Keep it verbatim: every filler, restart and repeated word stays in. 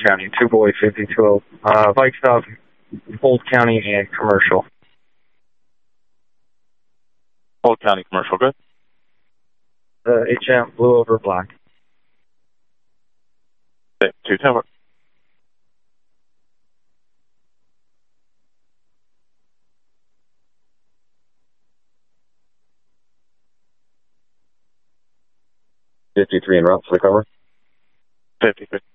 County, two boy fifty-two. Uh, bike stop, Polk County and commercial. Polk County commercial, good. Uh, H M, blue over black. Okay, two tower. fifty-three en route for the cover. fifty-three.